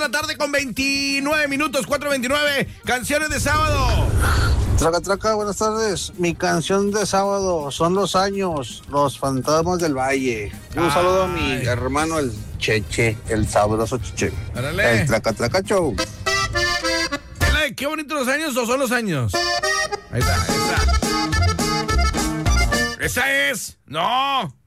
la tarde con 29 minutos, 4:29. Canciones de sábado. Traca, traca, buenas tardes. Mi canción de sábado son Los Años, Los Fantasmas del Valle. Un saludo a mi hermano, el Cheche, el sabroso Cheche. Árale. El Traca, Traca Show. ¿Qué bonitos los años o son los años? Ahí está, ahí está. ¡Esa es! ¡No!